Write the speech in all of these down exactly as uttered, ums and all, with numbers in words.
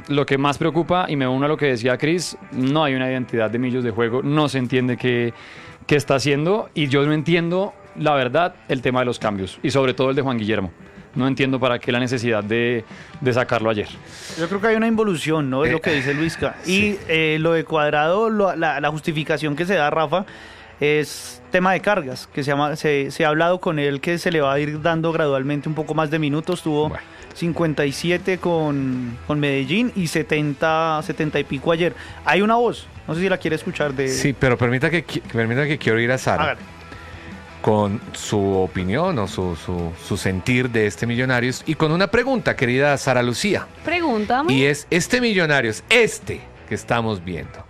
lo que más preocupa, y me uno a lo que decía Cris, no hay una identidad de Millos de juego, no se entiende qué, qué está haciendo, y yo no entiendo, la verdad, el tema de los cambios, y sobre todo el de Juan Guillermo. No entiendo para qué la necesidad de, de sacarlo ayer. Yo creo que hay una involución, ¿no? Es lo que dice Luisca. Y Sí. eh, lo de Cuadrado, lo- la, la justificación que se da, Rafa, es tema de cargas, que se, llama, se, se ha hablado con él que se le va a ir dando gradualmente un poco más de minutos. Tuvo Bueno. cincuenta y siete con, con Medellín y setenta, setenta y pico ayer. Hay una voz, no sé si la quiere escuchar de... Sí, pero permita que, qui- permita que quiero ir a Sara Hágale. con su opinión o su, su, su sentir de este Millonarios y con una pregunta, querida Sara Lucía. Pregúntame. Y es, este Millonarios, este que estamos viendo,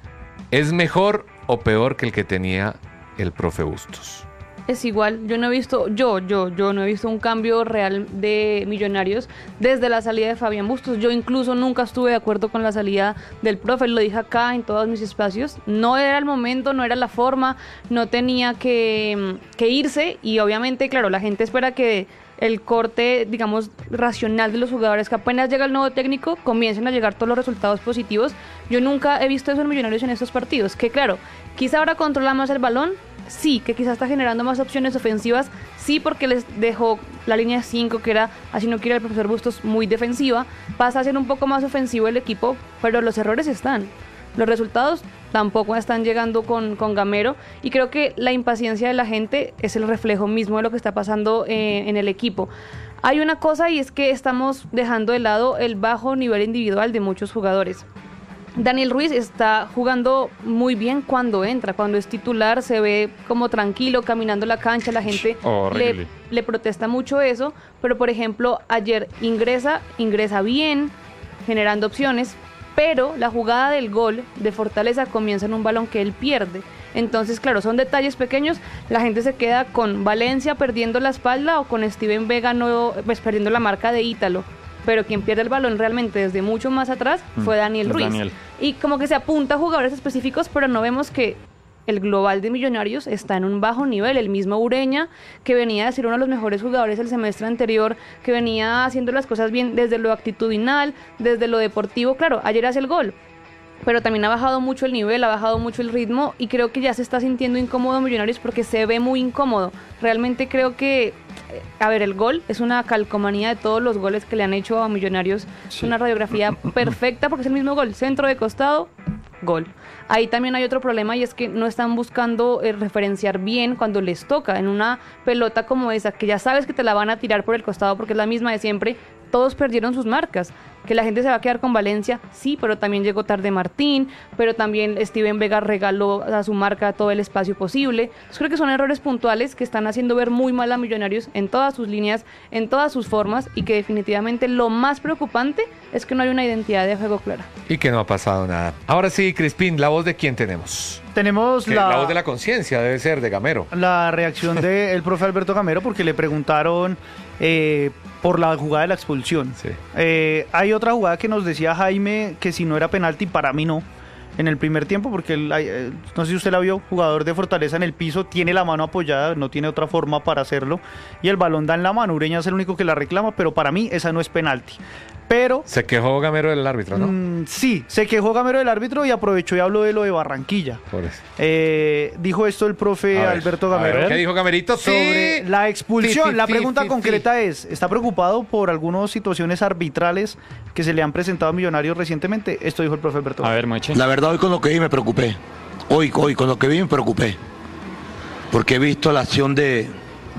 ¿es mejor o peor que el que tenía el profe Bustos? Es igual, yo no he visto, yo, yo, yo no he visto un cambio real de Millonarios desde la salida de Fabián Bustos. Yo incluso nunca estuve de acuerdo con la salida del profe, lo dije acá en todos mis espacios. No era el momento, no era la forma, no tenía que, que irse y obviamente, claro, la gente espera que el corte, digamos, racional de los jugadores, que apenas llega el nuevo técnico, comiencen a llegar todos los resultados positivos. Yo nunca he visto eso en Millonarios en estos partidos, que claro, quizá ahora controla más el balón, sí, que quizás está generando más opciones ofensivas, sí, porque les dejó la línea cinco, que era, así no quiere el profesor Bustos, muy defensiva, pasa a ser un poco más ofensivo el equipo, pero los errores están. Los resultados tampoco están llegando con, con Gamero, y creo que la impaciencia de la gente es el reflejo mismo de lo que está pasando eh, en el equipo. Hay una cosa, y es que estamos dejando de lado el bajo nivel individual de muchos jugadores. Daniel Ruiz está jugando muy bien cuando entra, cuando es titular, se ve como tranquilo, caminando la cancha, la gente Horrible. le, le protesta mucho eso, pero por ejemplo, ayer ingresa, ingresa bien, generando opciones, pero la jugada del gol de Fortaleza comienza en un balón que él pierde. Entonces, claro, son detalles pequeños, la gente se queda con Valencia perdiendo la espalda o con Steven Vega no, pues, perdiendo la marca de Ítalo. Pero quien pierde el balón realmente desde mucho más atrás fue Daniel es Ruiz. Daniel. Y como que se apunta a jugadores específicos, pero no vemos que el global de Millonarios está en un bajo nivel. El mismo Ureña, que venía a ser uno de los mejores jugadores el semestre anterior, que venía haciendo las cosas bien desde lo actitudinal, desde lo deportivo. Claro, ayer hace el gol, pero también ha bajado mucho el nivel, ha bajado mucho el ritmo, y creo que ya se está sintiendo incómodo Millonarios porque se ve muy incómodo. Realmente creo que, eh, a ver, el gol es una calcomanía de todos los goles que le han hecho a Millonarios. Es una radiografía perfecta porque es el mismo gol, centro de costado, gol. Ahí también hay otro problema, y es que no están buscando eh, referenciar bien cuando les toca. En una pelota como esa, que ya sabes que te la van a tirar por el costado porque es la misma de siempre, todos perdieron sus marcas. Que la gente se va a quedar con Valencia, sí, pero también llegó tarde Martín, pero también Steven Vega regaló a su marca todo el espacio posible. Entonces, creo que son errores puntuales que están haciendo ver muy mal a Millonarios en todas sus líneas, en todas sus formas, y que definitivamente lo más preocupante es que no hay una identidad de juego clara. Y que no ha pasado nada. Ahora sí, Crispín, ¿la voz de quién tenemos? Tenemos Que la, la voz de la conciencia debe ser de Gamero. la reacción del profe Alberto Gamero, porque le preguntaron eh, por la jugada de la expulsión. Sí. Eh, hay otra jugada que nos decía Jaime que si no era penalti, para mí no, en el primer tiempo, porque él, eh, no sé si usted la vio, jugador de Fortaleza en el piso, tiene la mano apoyada, no tiene otra forma para hacerlo, y el balón da en la mano. Ureña es el único que la reclama, pero para mí esa no es penalti. Pero Se quejó Gamero del árbitro, ¿no? mm, sí, se quejó Gamero del árbitro y aprovechó y habló de lo de Barranquilla. Por eso. Eh, dijo esto el profe A ver, Alberto a ver, Gamero ¿qué dijo Gamerito? sobre Sí. la expulsión. Sí, sí, La sí, pregunta sí, concreta es, ¿está preocupado por algunas situaciones arbitrales que se le han presentado a Millonarios recientemente? Esto dijo el profe Alberto A Gamero. ver, Moche. La verdad, hoy con lo que vi me preocupé. Hoy, hoy con lo que vi me preocupé. Porque he visto la acción de,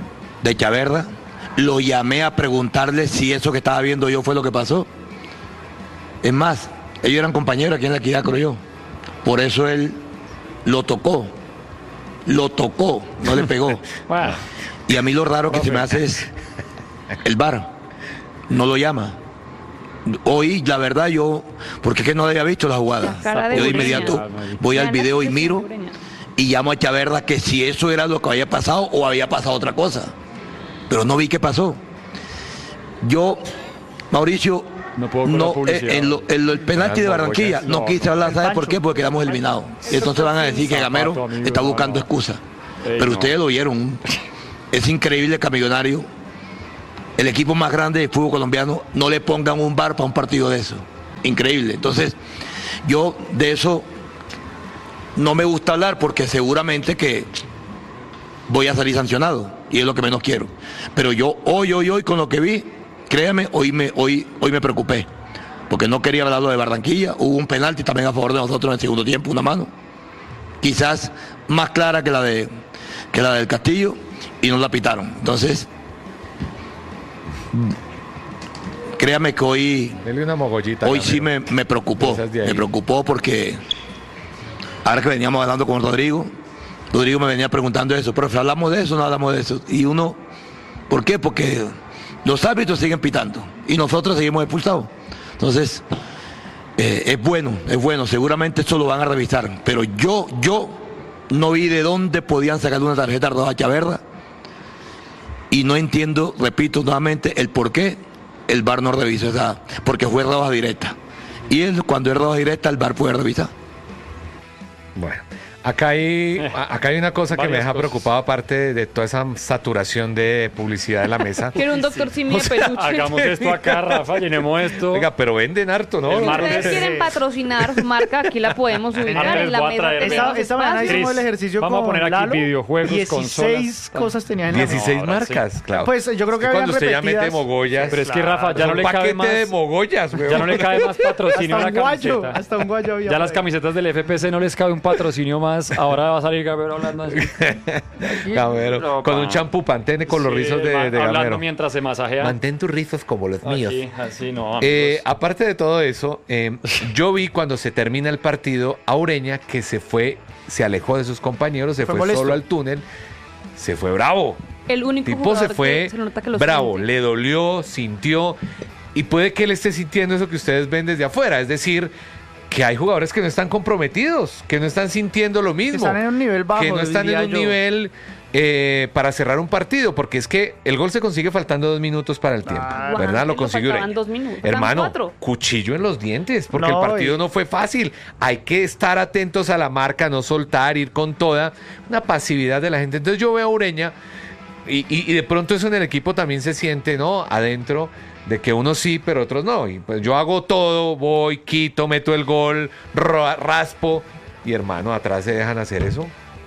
de Chaverda. Lo llamé a preguntarle si eso que estaba viendo yo fue lo que pasó. Es más, ellos eran compañeros aquí en la equidad, creo yo. Por eso él lo tocó. Lo tocó, no le pegó. Bueno, Y a mí lo raro que se me hace es el V A R. No lo llama. Hoy, la verdad, yo, porque es que no había visto la jugada. La cara de Yo de Ureña. inmediato voy al video y miro y llamo a Chaverda que si eso era lo que había pasado o había pasado otra cosa. Pero no vi qué pasó. Yo, Mauricio, No puedo con la no, eh, publicidad. en lo- en lo- el penalti de Barranquilla no No. quise hablar, ¿sabe El por qué? Pancho. Porque quedamos eliminados. Y entonces van a decir que Gamero Zapato, amigo, está no, buscando no. excusa. Ey, Pero no. ustedes lo vieron. Es increíble que a Millonario, el equipo más grande de fútbol colombiano, no le pongan un V A R para un partido de eso. increíble. Entonces, yo de eso no me gusta hablar porque seguramente que voy a salir sancionado y es lo que menos quiero. Pero yo hoy, hoy, hoy con lo que vi, créame, hoy me, hoy, hoy me preocupé porque no quería hablar lo de Barranquilla. Hubo un penalti también a favor de nosotros en el segundo tiempo, una mano, quizás más clara que la de que la del Castillo y nos la pitaron. Entonces, créame que hoy, Dele una mogollita, hoy amigo. sí me, me preocupó, Esas de ahí. me preocupó porque ahora que veníamos hablando con Rodrigo, Rodrigo me venía preguntando eso, profe, ¿hablamos de eso o no hablamos de eso? Y uno, ¿por qué? Porque los árbitros siguen pitando y nosotros seguimos expulsados. Entonces, eh, es bueno, es bueno, seguramente esto lo van a revisar, pero yo, yo no vi de dónde podían sacar una tarjeta roja a Chaverra y no entiendo, repito nuevamente, el por qué el V A R no revisó esa, porque fue roja directa. Y él, cuando es roja directa, el V A R puede revisar. Bueno, acá hay, a- acá hay una cosa que me varias deja cosas. preocupado, aparte de, de toda esa saturación de publicidad de la mesa. Quiero un doctor Simi de peluche. Hagamos esto acá, Rafa, llenemos esto. Oiga, pero venden harto, ¿no? El martes- Ustedes quieren patrocinar su marca, aquí la podemos ubicar Martes en la voy a mesa. traer- tenemos Esta, esta mañana espacio. hicimos el Cris, ejercicio vamos a con poner aquí Lalo. videojuegos, dieciséis consolas. cosas tenían en la dieciséis No, ahora sí. marcas, claro. Pues yo creo Es que que habían cuando usted ya mete repetidas. mogollas, Pero es que Rafa, ya es no un le cabe paquete más. de mogollas, weón. Ya no le cabe más patrocinio a Hasta una un guayo, camiseta. hasta un guayo había Ya por las ahí. camisetas del F P C no les cabe un patrocinio más. Ahora va a salir Gamero hablando así. Gamero, No, con pa. un champú Pantene con los Sí, rizos de, va- de hablando Gamero. mientras se masajea. Mantén tus rizos como los míos. Aquí, así no, Eh, amigos. aparte de todo eso, eh, yo vi cuando se termina el partido a Ureña que se fue, se alejó de sus compañeros, se Fue fue, molesto. solo al túnel, se fue bravo. El único Tipo jugador se fue que se nota que lo bravo, siente. le dolió, sintió, y puede que él esté sintiendo eso que ustedes ven desde afuera, es decir, que hay jugadores que no están comprometidos, que no están sintiendo lo mismo, Están en un nivel bajo, que no están en diría un yo. nivel eh, para cerrar un partido, porque es que el gol se consigue faltando dos minutos para el tiempo, Claro. ¿verdad? Lo Guau, consiguió faltaban Ureña. dos minutos, faltaban Hermano, cuatro. cuchillo en los dientes, porque No, el partido y- no fue fácil. Hay que estar atentos a la marca, no soltar, ir con toda una pasividad de la gente. Entonces yo veo a Ureña y, y- y de pronto eso en el equipo también se siente, ¿no? Adentro de que unos sí, pero otros no. Y pues yo hago todo, voy, quito, meto el gol, ro- raspo. Y hermano, atrás se dejan hacer eso.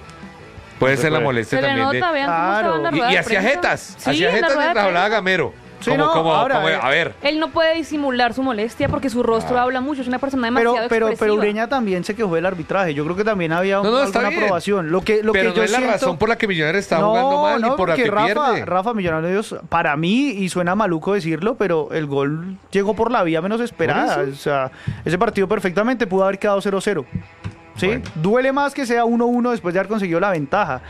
Puede No se ser la puede. molestia Se le también nota, de... vean cómo Claro. estaba en la Y, rueda y de hacía prensa. jetas, Sí, hacía en la jetas rueda de mientras hablaba prensa. Gamero. Sí, como, no, como, ahora, como- eh, a ver. Él no puede disimular su molestia porque su rostro Ah. habla mucho. Es una persona Pero, demasiado pero, pero expresiva. Ureña también se quejó del arbitraje. Yo creo que también había No, no, está alguna bien. aprobación. Lo que, lo Pero que no yo es la siento- razón por la que Millonarios está jugando mal ni por la porque que Rafa, pierde. Rafa Millonarios, para mí, y suena maluco decirlo, pero el gol llegó por la vía menos esperada. Por eso. O sea, ese partido perfectamente pudo haber quedado cero cero. ¿Sí? Bueno. Duele más que sea uno uno después de haber conseguido la ventaja.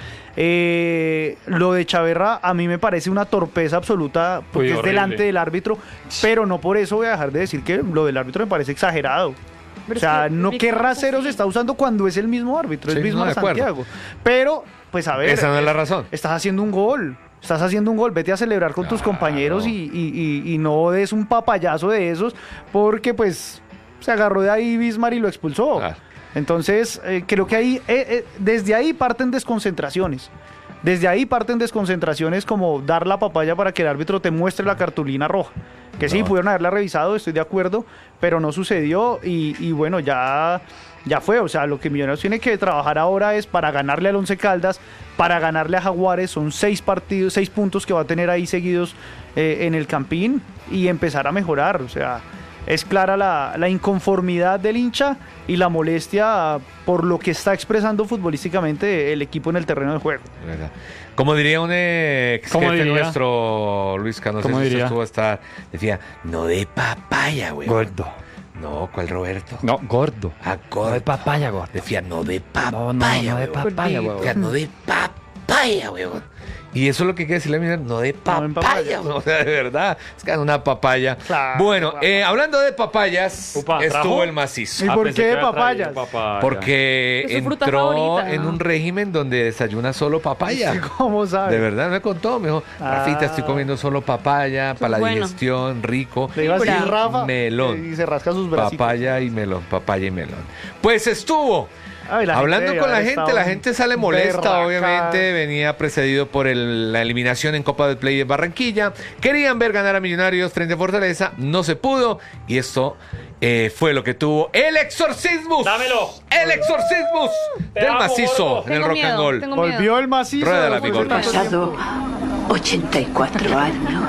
Eh, lo de Chaverra a mí me parece una torpeza absoluta porque Uy, es horrible. delante del árbitro, pero no por eso voy a dejar de decir que lo del árbitro me parece exagerado. Pero O es sea, que no mi qué campo rasero sí. se está usando cuando es el mismo árbitro, Sí, el mismo no, de de acuerdo. Santiago. Pero, pues a ver. Esa no es la razón. Estás haciendo un gol. Estás haciendo un gol. Vete a celebrar con tus Claro. compañeros y, y- y- y no des un papayazo de esos porque, pues, se agarró de ahí Bismar y lo expulsó. Claro. Entonces, eh, creo que ahí, eh, eh, desde ahí parten desconcentraciones. Desde ahí parten desconcentraciones como dar la papaya para que el árbitro te muestre la cartulina roja. Que sí, No. pudieron haberla revisado, estoy de acuerdo, pero no sucedió y, y bueno, ya, ya fue. O sea, lo que Millonarios tiene que trabajar ahora es para ganarle al Once Caldas, para ganarle a Jaguares, son seis partidos, seis puntos que va a tener ahí seguidos eh, en el Campín y empezar a mejorar. O sea, es clara la, la inconformidad del hincha y la molestia por lo que está expresando futbolísticamente el equipo en el terreno de juego. ¿Verdad? Como diría un ex ¿Cómo jefe diría? nuestro, Luis Cano, no sé ¿Cómo si usted diría? estuvo hasta, decía, no de papaya, güey. Gordo. No, ¿cuál Roberto? No, gordo. Ah, No gordo. de papaya, gordo. Decía, no de papaya, No, no, no de huevón. papaya, Decía, huevón. no de papaya, huevón. Y eso es lo que quiere decirle a Millonarios, no de No en papaya, papaya. huevón. O sea, de verdad, es que una papaya. Claro, bueno, papá. eh, hablando de papayas, Upa, estuvo ¿trajo? el macizo. ¿Y Ah, por pensé qué que había traído papayas? papaya. Porque Es su fruta entró favorita, en ¿no? un régimen donde desayuna solo papaya. ¿Cómo sabes? De verdad, me contó, me dijo, Ah. Rafita, estoy comiendo solo papaya para la bueno. digestión, rico. Le iba a decir Bravo. Rafa Melón. y se rasca sus bracitos. Papaya y melón, papaya y melón. Pues estuvo. Ay, la Hablando gente con la debe gente, haber la estado gente sale molesta, berraca. obviamente. Venía precedido por el- la eliminación en Copa del Play de Barranquilla. Querían ver ganar a Millonarios frente a Fortaleza, no se pudo. Y esto eh, fue lo que tuvo el exorcismus. Dámelo. El exorcismus Te del amo, macizo gordo. en el Tengo rock miedo, and roll. tengo miedo. Volvió el macizo. Rueda la después de bigorra. tanto tiempo. Pasado ochenta y cuatro años.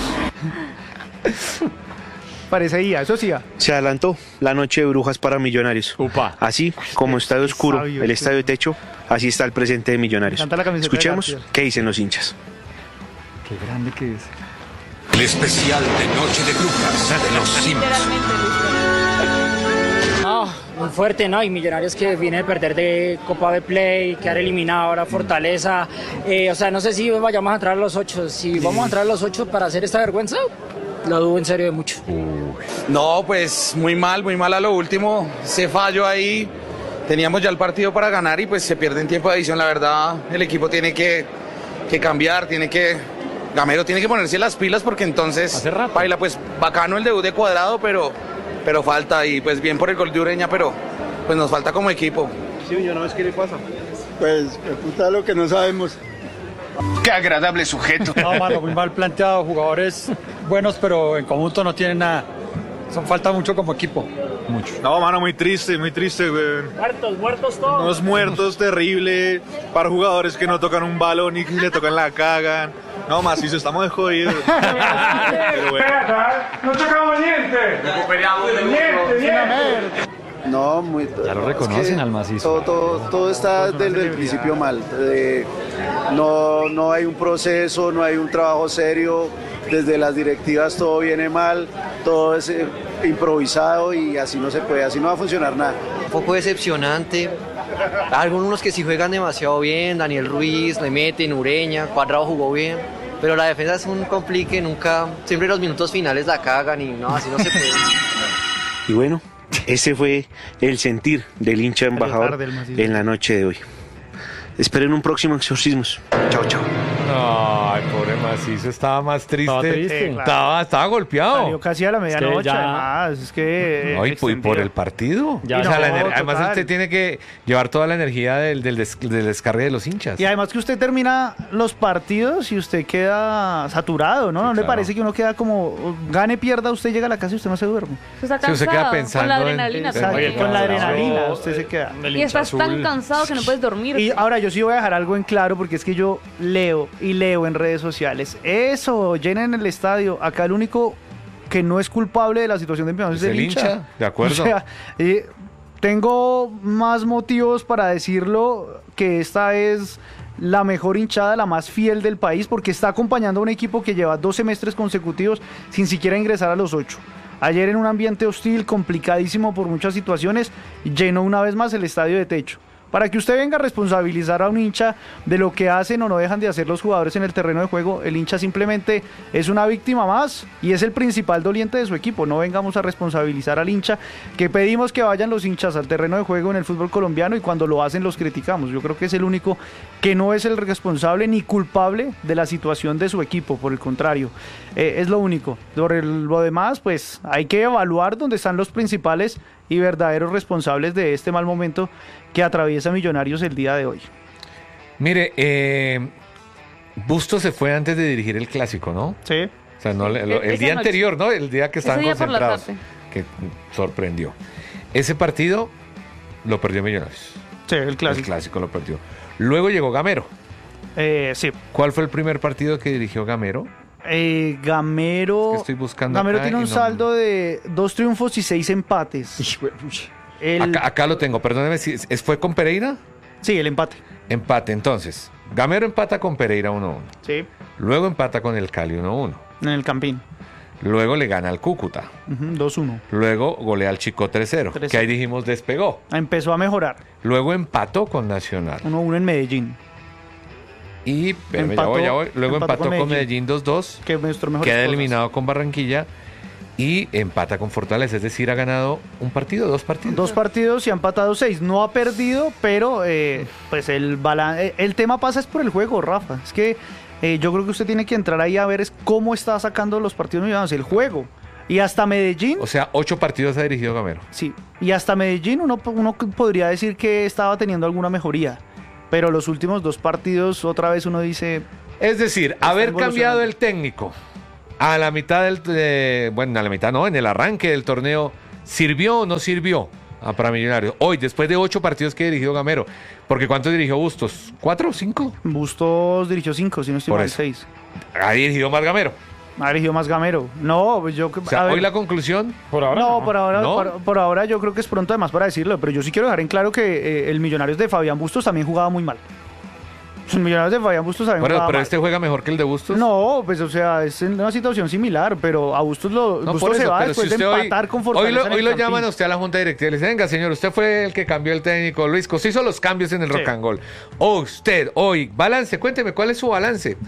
Parece I A, eso sí. I A. Se adelantó la noche de brujas para Millonarios. Upa. Así como estadio oscuro, sabio, el qué- estadio de techo, así está el presente de Millonarios. Canta la camiseta de Escuchemos García. qué dicen los hinchas. Qué grande que es. El especial de Noche de Brujas de los Sims. Literalmente, Luis. No, muy fuerte, ¿no? Y Millonarios que viene de perder de Copa de Play, quedar eliminado ahora Fortaleza. Eh, o sea, no sé si vayamos a entrar a los ocho. Si vamos a entrar a los ocho para hacer esta vergüenza, lo dudo en serio de mucho. No, pues muy mal, muy mal a lo último. Se falló ahí. Teníamos ya el partido para ganar y pues se pierde en tiempo de adición. La verdad, el equipo tiene que, que cambiar, tiene que... Gamero tiene que ponerse las pilas porque entonces... Hace rato. Baila, pues bacano el debut de Cuadrado, pero, pero falta. Y pues bien por el gol de Ureña, pero pues nos falta como equipo. Sí, yo no ves qué le pasa. Pues, puta, lo que no sabemos. Qué agradable sujeto. No, mano, muy mal planteado. Jugadores buenos, pero en conjunto no tienen nada. Son falta mucho como equipo. Mucho. No, mano, muy triste, muy triste, güey. Muertos, muertos todos. Unos muertos terrible, para jugadores que no tocan un balón y que le tocan la cagan. No, macizo, estamos de jodidos. Pero bueno. ¡No tocamos diente! No, muy... Ya lo reconocen al macizo. Todo, todo, todo está desde el principio mal. Eh, no, no hay un proceso, no hay un trabajo serio. Desde las directivas todo viene mal, todo es eh, improvisado y así no se puede, así no va a funcionar nada. Un poco decepcionante. Algunos que sí juegan demasiado bien, Daniel Ruiz, le meten, Ureña, Cuadrado jugó bien. Pero la defensa es un complique, nunca, siempre los minutos finales la cagan y no, así no se puede. Y bueno, ese fue el sentir del hincha embajador tarde el macizo. en la noche de hoy. Esperen un próximo exorcismos. Chao, chao. Ay, pobre macizo, estaba más triste. Estaba triste. Sí, claro. Estaba, estaba golpeado. Salió casi a la medianoche, ya- además. Es que... No, y, y extendido. por el partido. Ya O sea, no, la ener- además total. usted tiene que llevar toda la energía del, del, des- del descargue de los hinchas. Y además que usted termina los partidos y usted queda saturado, ¿no? ¿No le claro. parece que uno queda como gane, pierda, usted llega a la casa y usted no se duerme? Usted está Sí, usted cansado, queda pensando con la en- adrenalina Exacto, también. con la claro. adrenalina usted se queda. El Y hincha estás tan azul. cansado que no puedes dormir. Y ahora yo sí voy a dejar algo en claro porque es que yo leo y leo en redes sociales. Eso, llenen el estadio. Acá el único que no es culpable de la situación de Millonarios es el hincha. de acuerdo. O sea, eh, tengo más motivos para decirlo que esta es la mejor hinchada, la más fiel del país, porque está acompañando a un equipo que lleva dos semestres consecutivos sin siquiera ingresar a los ocho. Ayer en un ambiente hostil, complicadísimo por muchas situaciones, llenó una vez más el estadio de techo. Para que usted venga a responsabilizar a un hincha de lo que hacen o no dejan de hacer los jugadores en el terreno de juego, el hincha simplemente es una víctima más y es el principal doliente de su equipo. No vengamos a responsabilizar al hincha, que pedimos que vayan los hinchas al terreno de juego en el fútbol colombiano y cuando lo hacen los criticamos. Yo creo que es el único que no es el responsable ni culpable de la situación de su equipo, por el contrario, eh, es lo único. Por el- lo demás, pues hay que evaluar dónde están los principales y verdaderos responsables de este mal momento que atraviesa Millonarios el día de hoy. Mire, eh, Bustos se fue antes de dirigir el clásico, ¿no? Sí. O sea, no, le- lo- E- el esa día noche. anterior, ¿no? El día que estaban Ese día por la concentrados. tarde. Que mm, sorprendió. Ese partido lo perdió Millonarios. Sí, el El clásico. clásico lo perdió. Luego llegó Gamero. Eh, sí. ¿Cuál fue el primer partido que dirigió Gamero? Eh, Gamero. Es que estoy buscando Gamero acá tiene y un no- saldo de dos triunfos y seis empates. El- Acá, acá lo tengo, perdóneme, si es- ¿fue con Pereira? Sí, el empate. Empate, entonces. Gamero empata con Pereira uno uno. Sí. Luego empata con el Cali uno uno. En el Campín. Luego le gana al Cúcuta. Ujú, dos uno. Luego golea al Chico tres cero. tres cero. Que ahí dijimos despegó. Empezó a mejorar. Luego empató con Nacional. uno uno en Medellín. Y espérame, ya Empató- voy, ya voy. Luego empató empató, con con Medellín. Medellín dos dos. Que es nuestro mejor. Queda eliminado con Barranquilla. Y empata con Fortaleza. Es decir, ha ganado un partido, dos partidos. Dos partidos y ha empatado seis. No ha perdido, pero eh, pues el balance, el tema pasa es por el juego, Rafa. Es que eh, yo creo que usted tiene que entrar ahí a ver es cómo está sacando los partidos Millonarios, el juego. Y hasta Medellín, O sea, ocho partidos ha dirigido Gamero. sí, y hasta Medellín uno, uno podría decir que estaba teniendo alguna mejoría. Pero los últimos dos partidos, otra vez uno dice, Es decir, haber evolucionando. cambiado el técnico a la mitad del... eh, bueno, a la mitad no, en el arranque del torneo ¿Sirvió o no sirvió ah, para Millonarios? Hoy, después de ocho partidos que ha dirigido Gamero. Porque ¿cuántos dirigió Bustos? ¿Cuatro o cinco? Bustos dirigió cinco, si no estoy Por mal, eso. seis. ¿Ha dirigido más Gamero? Ha dirigido más Gamero. No, pues yo... O sea, a ver, hoy la conclusión... Por ahora no, no. por ahora, ¿No? por, por ahora yo creo que es pronto además para decirlo, pero yo sí quiero dejar en claro que eh, el Millonarios de Fabián Bustos también jugaba muy mal. Los Millonarios de Fabián Bustos también Bueno, jugaba pero mal. este juega mejor que el de Bustos. No, pues o sea, es en una situación similar, pero a Bustos, lo, No, Bustos por se eso, va pero después si de usted empatar hoy, con hoy Fortaleza. lo, en hoy el lo Campín. llaman a usted a la junta directiva y le dicen, venga señor, usted fue el que cambió el técnico, Luis, usted hizo los cambios en el Sí. Rock and Roll. O usted, hoy, balance, cuénteme, ¿cuál es su balance?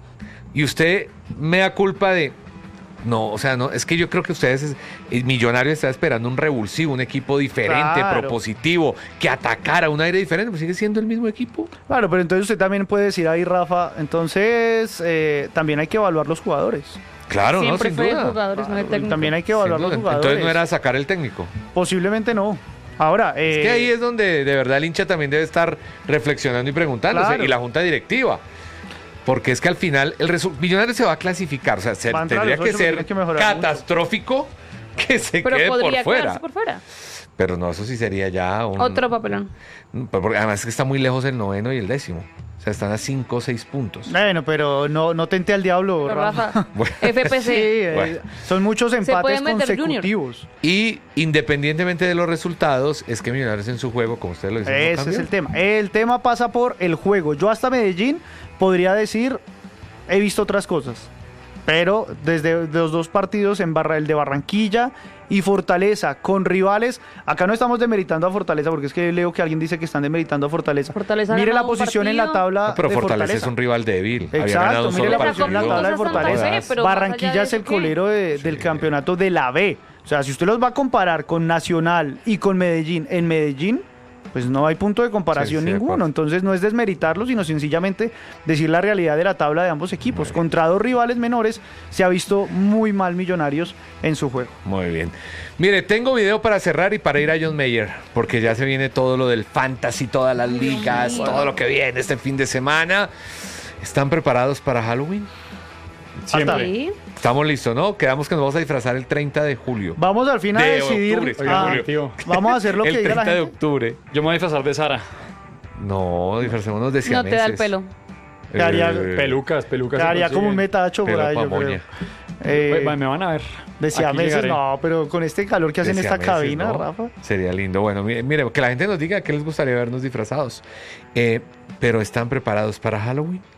Y usted me da culpa de... No, o sea, no, es que yo creo que ustedes, el Millonario está esperando un revulsivo, un equipo diferente, Claro. propositivo, que atacara un aire diferente, pues sigue siendo el mismo equipo. Claro, pero entonces usted también puede decir ahí, Rafa, entonces eh, también hay que evaluar los jugadores. Claro, Siempre no, sin fue duda. jugadores, no de técnico. También hay que Sin evaluar duda. los jugadores. Entonces no era sacar el técnico. Posiblemente no. Ahora, eh, Es que ahí es donde de verdad el hincha también debe estar reflexionando y preguntándose, Claro. y la junta directiva. Porque es que al final el resu- Millonario se va a clasificar, o sea, se- Va a entrar a tendría los que ocho, ser tiene que mejorar catastrófico que se Pero quede por podría fuera. quedarse por fuera. Pero no, eso sí sería ya un... Otro papelón. Porque además es que está muy lejos el noveno y el décimo. O sea, están a cinco o seis puntos. bueno, pero no, no tente al diablo, Pero, Rafa. Rafa, Bueno. F P C. Sí, eh, Bueno. son muchos puede empates meter Junior. consecutivos. Y independientemente de los resultados, es que Millonarios en su juego, como ustedes lo dicen, no Ese es cambió. el tema. El tema pasa por el juego. Yo hasta Medellín podría decir, he visto otras cosas. Pero desde los dos partidos, en Barra, el de Barranquilla y Fortaleza, con rivales, acá no estamos demeritando a Fortaleza, porque es que leo que alguien dice que están demeritando a Fortaleza. Fortaleza ha Mire la ganado un posición en la partido. tabla No, pero de Fortaleza, Fortaleza. es un rival débil. Había Exacto, ganado un mire solo la posición en la partido. tabla de No, Fortaleza. no sé, pero más allá Barranquilla de es el eso, ¿qué? colero de- del campeonato de la B. O sea, si usted los va a comparar con Nacional y con Medellín, en Medellín, pues no hay punto de comparación Sí, sí, de ninguno. acuerdo. Entonces no es desmeritarlo, sino sencillamente decir la realidad de la tabla de ambos equipos. Contra dos rivales menores se ha visto muy mal Millonarios en su juego. Muy bien. Mire, tengo video para cerrar y para ir a John Mayer, porque ya se viene todo lo del fantasy, todas las ligas, todo lo que viene este fin de semana. ¿Están preparados para Halloween? Siempre. Sí. Estamos listos, ¿no? Quedamos que nos vamos a disfrazar el treinta de julio. Vamos al fin a De decidir. octubre, Oiga, ah, Julio, tío. vamos a hacer lo que el diga la treinta de gente. octubre. Yo me voy a disfrazar de Sara. No, disfracémonos de No siameses. te da el pelo. Quedaría- Eh, Pelucas, pelucas. se Quedaría como un consiguen. metacho por pelo ahí, pa' yo creo. moña. Eh, Va- Me van a ver. Decía Aquí meses, llegaré. no, pero con este calor que hace en de esta siameses, cabina, ¿no? Rafa. Sería lindo. Bueno, mire, mire, que la gente nos diga qué les gustaría vernos disfrazados. Eh, pero ¿están preparados para Halloween?